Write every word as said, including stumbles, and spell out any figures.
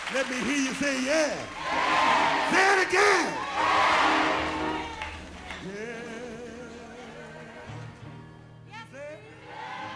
Let me hear you say yeah. Say it again.